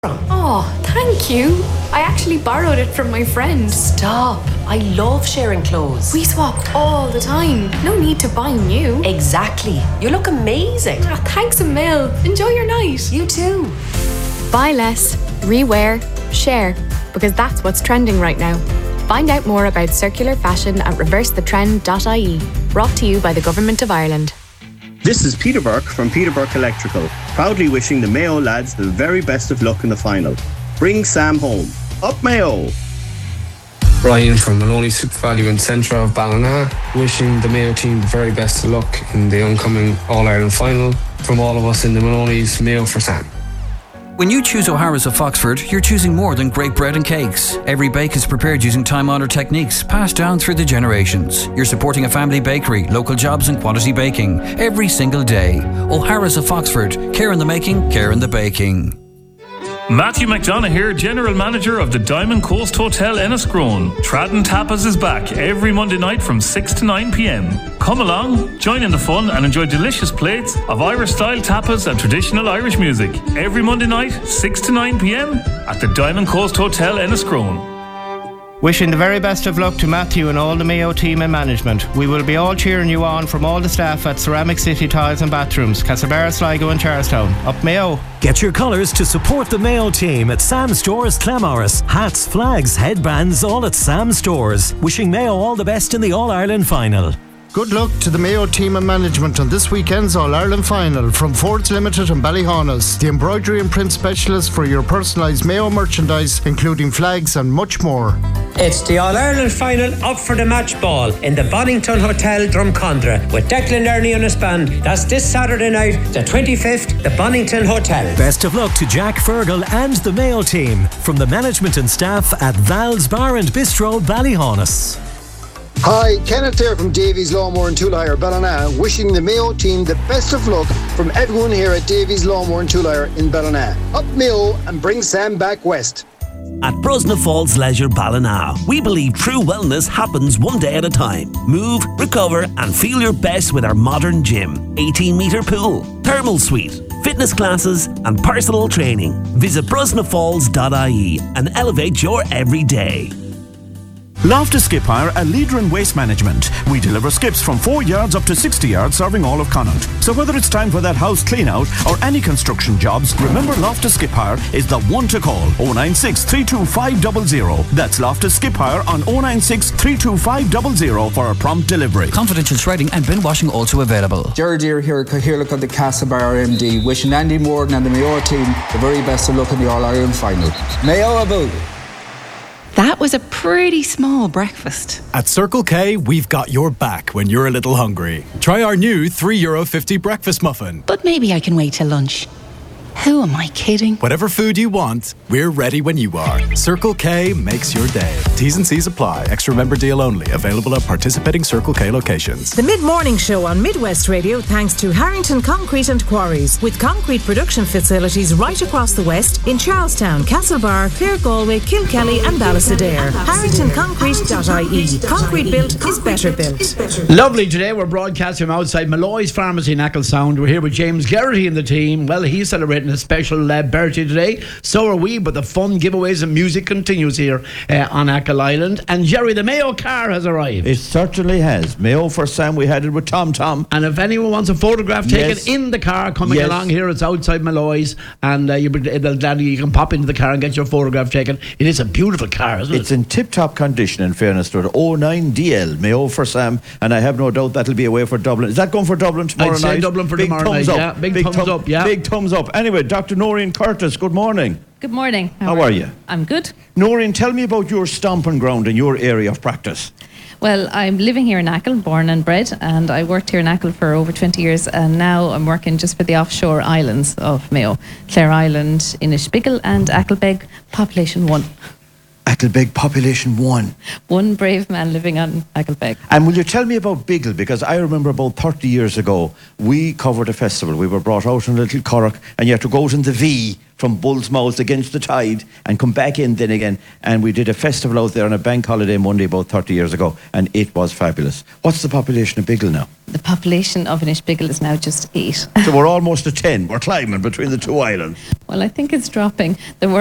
Oh, thank you. I actually borrowed it from my friend. Stop. I love sharing clothes. We swap all the time. No need to buy new. Exactly. You look amazing. Thanks a mil. Enjoy your night. You too. Buy less, rewear, share, because that's what's trending right now. Find out more about circular fashion at reversethetrend.ie. Brought to you by the Government of Ireland. This is Peter Burke from Peter Burke Electrical, proudly wishing the Mayo lads the very best of luck in the final. Bring Sam home. Up Mayo! Ryan from Maloney Super Value in centre of Ballina, wishing the Mayo team the very best of luck in the oncoming All-Ireland final. From all of us in the Maloney's, Mayo for Sam. When you choose O'Hara's of Foxford, you're choosing more than great bread and cakes. Every bake is prepared using time-honoured techniques passed down through the generations. You're supporting a family bakery, local jobs and quality baking every single day. O'Hara's of Foxford. Care in the making, care in the baking. Matthew McDonough here, General Manager of the Diamond Coast Hotel Enniscrone. Tradden Tapas is back every Monday night from 6 to 9 p.m. Come along, join in the fun and enjoy delicious plates of Irish-style tapas and traditional Irish music. Every Monday night, 6 to 9 p.m. at the Diamond Coast Hotel Enniscrone. Wishing the very best of luck to Matthew and all the Mayo team and management. We will be all cheering you on from all the staff at Ceramic City Tiles and Bathrooms, Castlebar, Sligo and Charlestown. Up Mayo! Get your colours to support the Mayo team at Sam Stores Clamorris. Hats, flags, headbands, all at Sam Stores. Wishing Mayo all the best in the All-Ireland final. Good luck to the Mayo team and management on this weekend's All-Ireland final from Fords Limited and Ballyhaunis, the embroidery and print specialist for your personalised Mayo merchandise, including flags and much more. It's the All-Ireland final up for the match ball in the Bonington Hotel, Drumcondra, with Declan Ernie and his band. That's this Saturday night, the 25th, the Bonington Hotel. Best of luck to Jack Fergal and the Mayo team from the management and staff at Val's Bar and Bistro, Ballyhaunis. Hi, Kenneth here from Davies Lawnmower and Tool Hire, Ballina, wishing the Mayo team the best of luck from everyone here at Davies Lawnmower and Tool Hire in Ballina. Up Mayo and bring Sam back west. At Brosna Falls Leisure Ballina, we believe true wellness happens one day at a time. Move, recover and feel your best with our modern gym, 18-metre pool, thermal suite, fitness classes and personal training. Visit brosnafalls.ie and elevate your everyday. Loftus Skip Hire, a leader in waste management. We deliver skips from 4 yards up to 60 yards, serving all of Connaught. So whether it's time for that house clean out or any construction jobs, remember Loftus Skip Hire is the one to call. 096 325 00. That's Loftus Skip Hire on 096 325 00 for a prompt delivery. Confidential shredding and bin washing also available. Gerard Deere here, Cathaoirleach of the Castlebar MD, wishing Andy Morgan and the Mayo team the very best of luck in the All-Ireland final. Mayo about. That was a pretty small breakfast. At Circle K, we've got your back when you're a little hungry. Try our new €3.50 breakfast muffin. But maybe I can wait till lunch. Who am I kidding? Whatever food you want, we're ready when you are. Circle K makes your day. T's and C's apply. Extra member deal only. Available at participating Circle K locations. The Mid-Morning Show on Midwest Radio thanks to Harrington Concrete and Quarries, with concrete production facilities right across the West in Charlestown, Castlebar, Clare, Galway, Kilkelly and Ballysadare. HarringtonConcrete.ie. Concrete built is better built. Lovely. Today we're broadcasting from outside Malloy's Pharmacy in Acklesound. We're here with James Geraghty and the team. Well, he's celebrating a special birthday today. So are we, but the fun, giveaways and music continues here on Ackle Island. And Jerry, the Mayo car has arrived. It certainly has. Mayo for Sam. We had it with Tom. And if anyone wants a photograph taken in the car coming along here, it's outside Malloy's, and you can pop into the car and get your photograph taken. It is a beautiful car, isn't it? It's in tip-top condition, in fairness to it. 09DL, Mayo for Sam, and I have no doubt that'll be away for Dublin. Is that going for Dublin tomorrow night? I'd say Dublin for tomorrow night. Yeah, big thumbs up. Yeah, big thumbs up. Anyway, Dr. Noreen Curtis, good morning. Good morning. How are you? I'm good. Noreen, tell me about your stomping ground and your area of practice. Well, I'm living here in Ackle, born and bred, and I worked here in Ackle for over 20 years, and now I'm working just for the offshore islands of Mayo, Clare Island, Inishbiggle and Acklebeg, population 1. Agglebeg, population 1. One brave man living on Agglebeg. And will you tell me about Biggle? Because I remember about 30 years ago, we covered a festival. We were brought out in a little curragh, and you had to go out in the V from Bull's Mouth against the tide and come back in then again. And we did a festival out there on a bank holiday Monday about 30 years ago, and it was fabulous. What's the population of Biggle now? The population of Inishbiggle is now just 8. So we're almost at 10. We're climbing between the two islands. Well, I think it's dropping. There were